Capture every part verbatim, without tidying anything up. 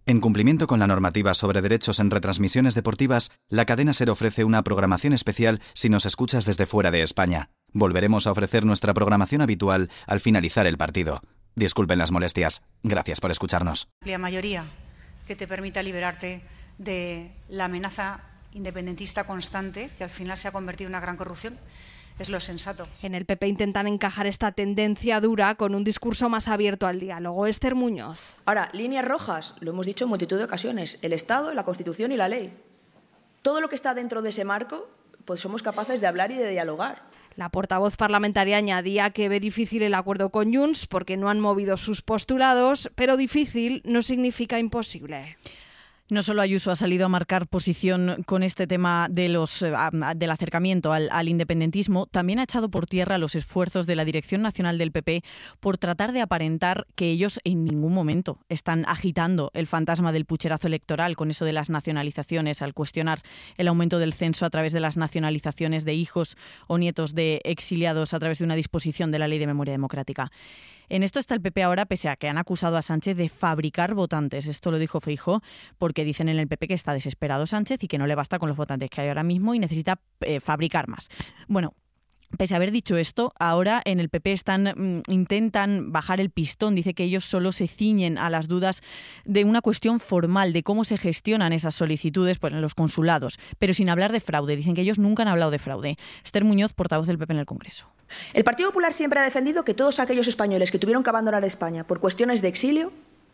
En cumplimiento con la normativa sobre derechos en retransmisiones deportivas, la cadena SER ofrece una programación especial si nos escuchas desde fuera de España. Volveremos a ofrecer nuestra programación habitual al finalizar el partido. Disculpen las molestias. Gracias por escucharnos. La mayoría que te permita liberarte de la amenaza independentista constante, que al final se ha convertido en una gran corrupción, es lo sensato. En el P P intentan encajar esta tendencia dura con un discurso más abierto al diálogo. Esther Muñoz. Ahora, líneas rojas, lo hemos dicho en multitud de ocasiones, el Estado, la Constitución y la ley. Todo lo que está dentro de ese marco, pues somos capaces de hablar y de dialogar. La portavoz parlamentaria añadía que ve difícil el acuerdo con Junts porque no han movido sus postulados, pero difícil no significa imposible. No solo Ayuso ha salido a marcar posición con este tema de los, del acercamiento al, al independentismo, también ha echado por tierra los esfuerzos de la Dirección Nacional del P P por tratar de aparentar que ellos en ningún momento están agitando el fantasma del pucherazo electoral con eso de las nacionalizaciones, al cuestionar el aumento del censo a través de las nacionalizaciones de hijos o nietos de exiliados a través de una disposición de la Ley de Memoria Democrática. En esto está el P P ahora, pese a que han acusado a Sánchez de fabricar votantes. Esto lo dijo Feijóo, porque dicen en el P P que está desesperado Sánchez y que no le basta con los votantes que hay ahora mismo y necesita eh, fabricar más. Bueno, pese a haber dicho esto, ahora en el P P están mm, intentan bajar el pistón. Dice que ellos solo se ciñen a las dudas de una cuestión formal, de cómo se gestionan esas solicitudes pues, en los consulados, pero sin hablar de fraude. Dicen que ellos nunca han hablado de fraude. Esther Muñoz, portavoz del P P en el Congreso. El Partido Popular siempre ha defendido que todos aquellos españoles que tuvieron que abandonar España por cuestiones de exilio,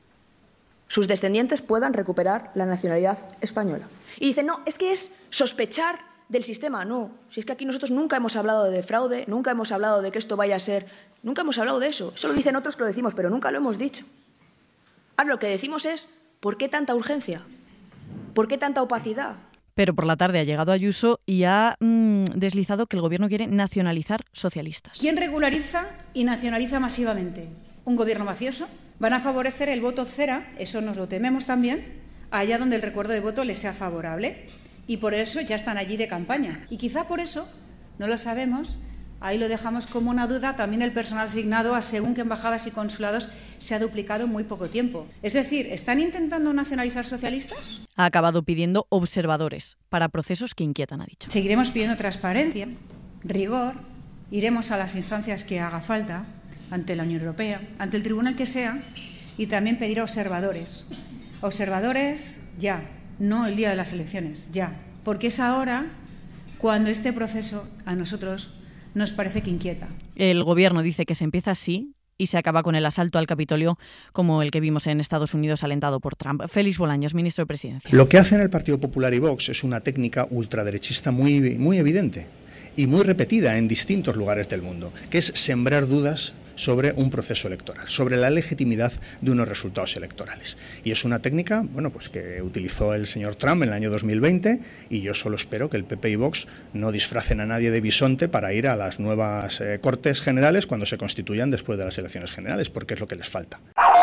sus descendientes puedan recuperar la nacionalidad española. Y dicen, no, es que es sospechar del sistema. No, si es que aquí nosotros nunca hemos hablado de fraude, nunca hemos hablado de que esto vaya a ser, nunca hemos hablado de eso. Eso lo dicen otros que lo decimos, pero nunca lo hemos dicho. Ahora lo que decimos es, ¿por qué tanta urgencia? ¿Por qué tanta opacidad? Pero por la tarde ha llegado Ayuso y ha mmm, deslizado que el Gobierno quiere nacionalizar socialistas. ¿Quién regulariza y nacionaliza masivamente? ¿Un gobierno mafioso? Van a favorecer el voto cera, eso nos lo tememos también, allá donde el recuerdo de voto les sea favorable. Y por eso ya están allí de campaña. Y quizá por eso, no lo sabemos, ahí lo dejamos como una duda, también el personal asignado a según qué embajadas y consulados se ha duplicado en muy poco tiempo. Es decir, ¿están intentando nacionalizar socialistas? Ha acabado pidiendo observadores para procesos que inquietan, ha dicho. Seguiremos pidiendo transparencia, rigor, iremos a las instancias que haga falta, ante la Unión Europea, ante el tribunal que sea, y también pedir observadores. Observadores ya, no el día de las elecciones, ya. Porque es ahora cuando este proceso a nosotros nos parece que inquieta. El Gobierno dice que se empieza así y se acaba con el asalto al Capitolio como el que vimos en Estados Unidos alentado por Trump. Félix Bolaños, ministro de Presidencia. Lo que hacen el Partido Popular y Vox es una técnica ultraderechista muy, muy evidente y muy repetida en distintos lugares del mundo, que es sembrar dudas sobre un proceso electoral, sobre la legitimidad de unos resultados electorales. Y es una técnica, bueno, pues que utilizó el señor Trump en el año dos mil veinte y yo solo espero que el P P y Vox no disfracen a nadie de bisonte para ir a las nuevas eh, Cortes Generales cuando se constituyan después de las elecciones generales, porque es lo que les falta.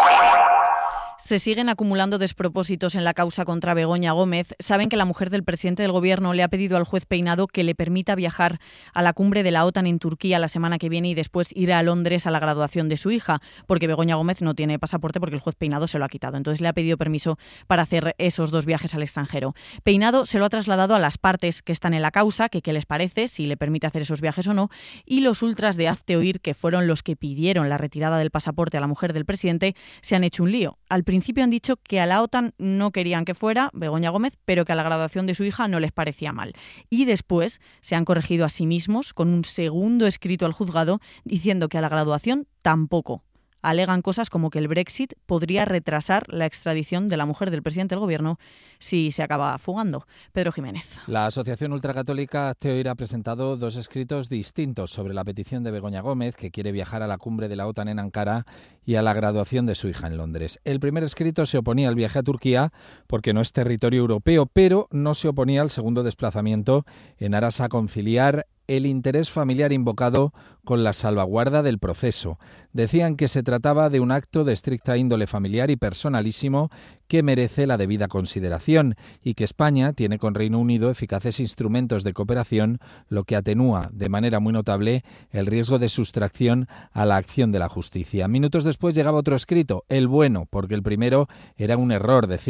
Se siguen acumulando despropósitos en la causa contra Begoña Gómez. Saben que la mujer del presidente del Gobierno le ha pedido al juez Peinado que le permita viajar a la cumbre de la OTAN en Turquía la semana que viene y después ir a Londres a la graduación de su hija, porque Begoña Gómez no tiene pasaporte porque el juez Peinado se lo ha quitado. Entonces le ha pedido permiso para hacer esos dos viajes al extranjero. Peinado se lo ha trasladado a las partes que están en la causa, que qué les parece, si le permite hacer esos viajes o no, y los ultras de Hazte Oír, que fueron los que pidieron la retirada del pasaporte a la mujer del presidente, se han hecho un lío. Al principio han dicho que a la OTAN no querían que fuera Begoña Gómez, pero que a la graduación de su hija no les parecía mal. Y después se han corregido a sí mismos con un segundo escrito al juzgado diciendo que a la graduación tampoco. Alegan cosas como que el Brexit podría retrasar la extradición de la mujer del presidente del Gobierno si se acaba fugando. Pedro Jiménez. La Asociación Ultracatólica Hazte Oír ha presentado dos escritos distintos sobre la petición de Begoña Gómez, que quiere viajar a la cumbre de la OTAN en Ankara, y a la graduación de su hija en Londres. El primer escrito se oponía al viaje a Turquía porque no es territorio europeo, pero no se oponía al segundo desplazamiento en aras a conciliar el interés familiar invocado con la salvaguarda del proceso. Decían que se trataba de un acto de estricta índole familiar y personalísimo que merece la debida consideración y que España tiene con Reino Unido eficaces instrumentos de cooperación, lo que atenúa de manera muy notable el riesgo de sustracción a la acción de la justicia. Minutos después llegaba otro escrito, el bueno, porque el primero era un error, decía